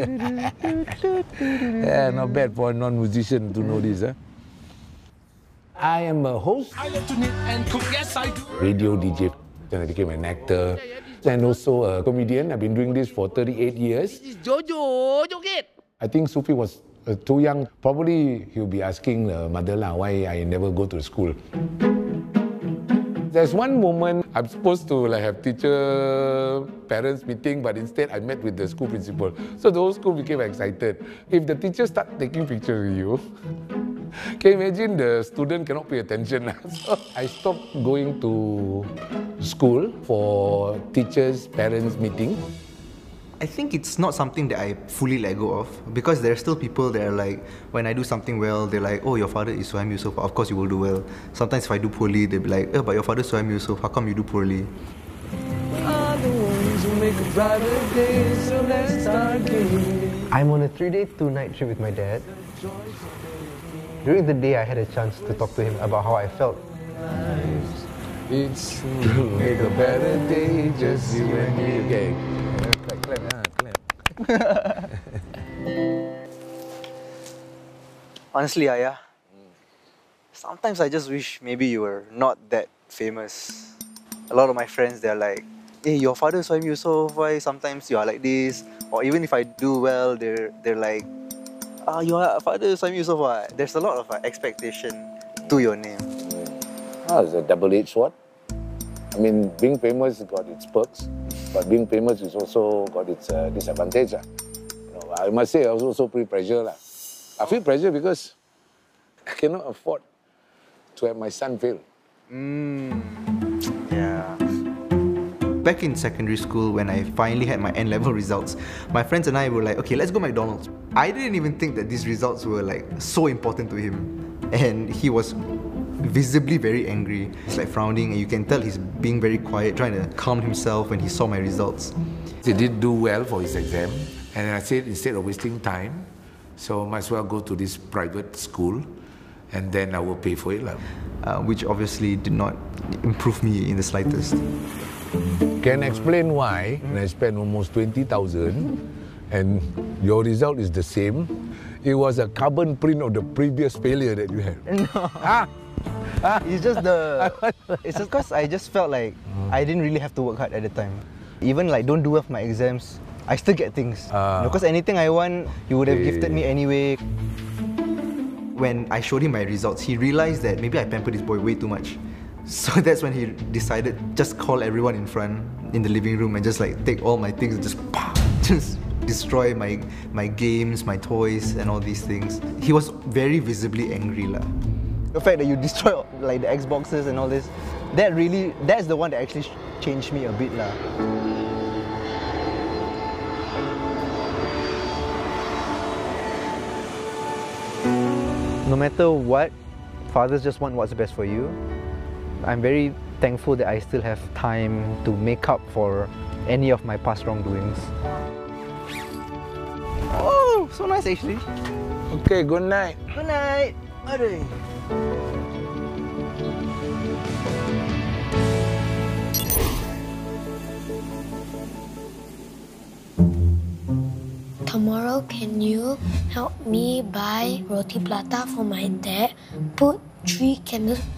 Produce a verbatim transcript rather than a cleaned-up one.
Yeah, not bad for a non-musician to know this. Huh? I am a host. I love to knit and cook, yes I do. Radio D J. Then I became an actor. And also a comedian. I've been doing this for thirty-eight years. This is Jojo, Joget. I think Sufi was uh, too young. Probably he'll be asking uh, mother lah why I never go to school. There's one moment I'm supposed to like have teacher parents meeting, but instead I met with the school principal. So the whole school became excited. If the teacher start taking pictures with you, can you imagine the student cannot pay attention? So I stopped going to school for teachers parents meeting. I think it's not something that I fully let go of, because there are still people that are like, when I do something well, they're like, oh, your father is Suhaim Yusof, of course you will do well. Sometimes if I do poorly, they'll be like, oh, but your father is Suhaim Yusof, how come you do poorly? I'm on a three-day, two-night trip with my dad. During the day, I had a chance to talk to him about how I felt. It's to make a better day, just you and me. Okay. Clap, clap, ah, clap. Honestly, Ayah, sometimes I just wish maybe you were not that famous. A lot of my friends, they're like, hey, your father is Suhaim Yusof, why sometimes you are like this? Or even if I do well, they're, they're like, ah, your father is Suhaim Yusof, what? There's a lot of uh, expectation to your name. Oh, it's a double-edged sword. I mean, being famous got its perks, but being famous is also got its uh, disadvantage. Uh. You know, I must say I was also pretty pressure. Uh. I feel pressure because I cannot afford to have my son fail. Mm. Yeah. Back in secondary school, when I finally had my N-level results, my friends and I were like, okay, let's go McDonald's. I didn't even think that these results were like so important to him. And he was visibly very angry. He's like frowning, and you can tell he's being very quiet, trying to calm himself when he saw my results. He did do well for his exam, and I said instead of wasting time, so might as well go to this private school, and then I will pay for it. Uh, which obviously did not improve me in the slightest. Can explain why when I spent almost twenty thousand and your result is the same. It was a carbon print of the previous failure that you had. No. Ah. It's just the... It's just because I just felt like I didn't really have to work hard at the time. Even like don't do well for my exams, I still get things. Uh, because anything I want, you would have okay. gifted me anyway. When I showed him my results, he realized that maybe I pampered this boy way too much. So that's when he decided just call everyone in front in the living room and just like take all my things and just pah, just destroy my my games, my toys, and all these things. He was very visibly angry lah. The fact that you destroy like the Xboxes and all this, that really, that's the one that actually changed me a bit lah. No matter what, fathers just want what's best for you. I'm very thankful that I still have time to make up for any of my past wrongdoings. Oh, so nice actually. Okay, good night. Good night. Aduh. Tomorrow, can you help me buy roti prata for my dad? Put three candles